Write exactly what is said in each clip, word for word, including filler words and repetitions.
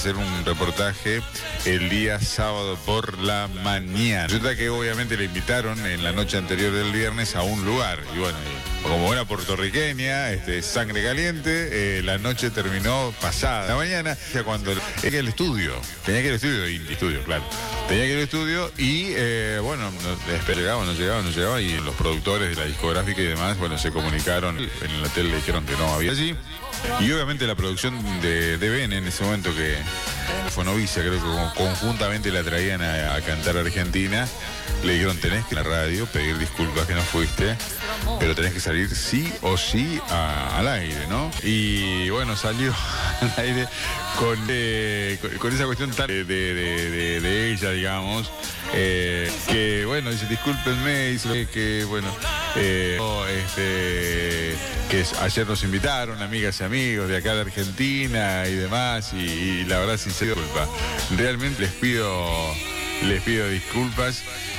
hacer un reportaje el día sábado por la mañana. Resulta que obviamente le invitaron en la noche anterior del viernes a un lugar. Y bueno, como buena puertorriqueña, este, sangre caliente, eh, la noche terminó pasada. La mañana, ya cuando tenía que ir al estudio, tenía que ir al estudio, Indie Estudio, claro. Tenía que ir al estudio y, eh, bueno, no, llegaba, no llegaba, no llegaba. Y los productores de la discográfica y demás, bueno, se comunicaron. En el hotel le dijeron que no había allí. Y obviamente la producción de, de Ben en ese momento, que fue novicia, creo que como conjuntamente la traían a, a cantar a Argentina, le dijeron: tenés que ir a la radio, pedir disculpas que no fuiste, pero tenés que salir sí o sí a, al aire, ¿no? Y bueno, salió al aire con, eh, con, con esa cuestión tan de, de, de, de ella, digamos, eh, que bueno, dice: discúlpenme, dice que bueno, eh, este, que ayer nos invitaron amigas y amigos de acá de Argentina y demás, y, y la verdad, sincera disculpa. Realmente les pido, les pido disculpas.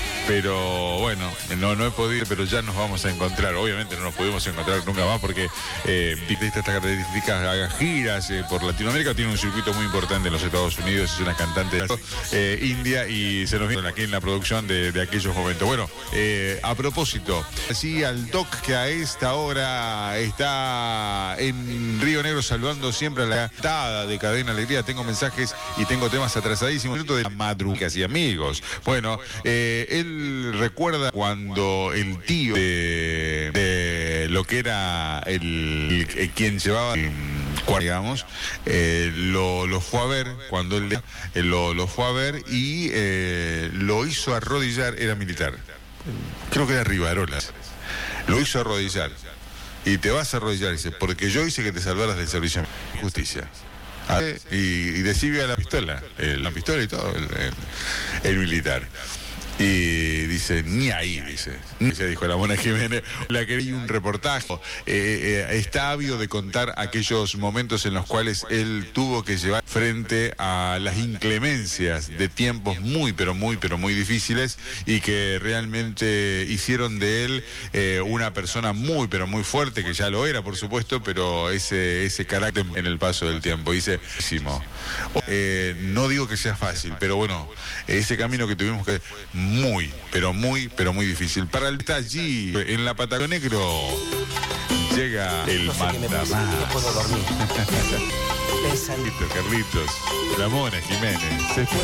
Pero bueno, no, no he podido, pero ya nos vamos a encontrar. Obviamente no nos pudimos encontrar nunca más porque eh, esta características haga giras eh, por Latinoamérica. Tiene un circuito muy importante en los Estados Unidos, es una cantante eh, india, y se nos viene aquí en la producción de, de aquellos momentos. Bueno, eh, a propósito, así al Doc, que a esta hora está en Río Negro saludando siempre a la cantada de Cadena Alegría. Tengo mensajes y tengo temas atrasadísimos. Minuto de madrugas y amigos. Bueno, eh, él recuerda cuando el tío de, de lo que era el, el quien llevaba el, digamos, eh, lo, lo fue a ver cuando él eh, lo, lo fue a ver y eh, lo hizo arrodillar. Era militar, creo que era Rivarola, lo hizo arrodillar. Y te vas a arrodillar, dice, porque yo hice que te salvaras del servicio de justicia. Y, y decide a la pistola, el, la pistola y todo, el, el, el militar. Y dice: ni ahí, dice. Se dijo la Mona Jiménez, la que vi un reportaje. Eh, eh, está ávido de contar aquellos momentos en los cuales él tuvo que llevar frente a las inclemencias de tiempos muy, pero muy, pero muy difíciles, y que realmente hicieron de él eh, una persona muy, pero muy fuerte, que ya lo era, por supuesto, pero ese, ese carácter en el paso del tiempo. Dice: eh, no digo que sea fácil, pero bueno, ese camino que tuvimos que... muy, pero muy, pero muy difícil. Para el está allí, en la Patagonia Negro, llega el no sé mandamás. No puedo dormir. Carlitos, la Mona Jiménez. Se fue.